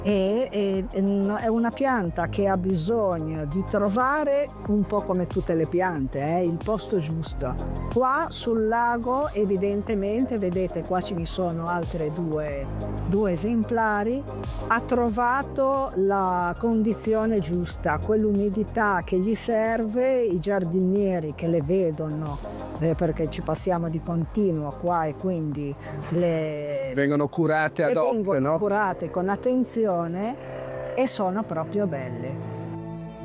È una pianta che ha bisogno di trovare, un po' come tutte le piante, il posto giusto. Qua sul lago evidentemente, vedete qua ce ne sono altre due esemplari, ha trovato la condizione giusta, quell'umidità che gli serve. I giardinieri che le vedono, perché ci passiamo di continuo qua e quindi vengono curate ad hoc, vengono no? curate con attenzione e sono proprio belle.